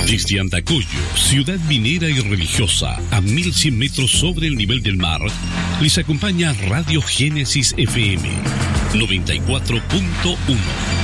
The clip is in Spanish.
Desde Andacollo, ciudad minera y religiosa, a 1100 metros sobre el nivel del mar, les acompaña Radio Génesis FM 94.1.